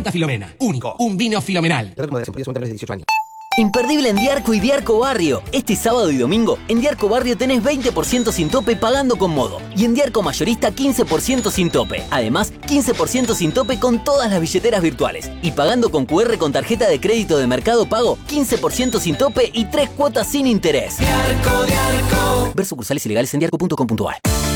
Santa Filomena. Único. Un vino filomenal. Imperdible en Diarco y Diarco Barrio. Este sábado y domingo, en Diarco Barrio tenés 20% sin tope pagando con Modo. Y en Diarco Mayorista 15% sin tope. Además, 15% sin tope con todas las billeteras virtuales. Y pagando con QR con tarjeta de crédito de Mercado Pago, 15% sin tope y 3 cuotas sin interés. Diarco. Ver sucursales ilegales en diarco.com.ar.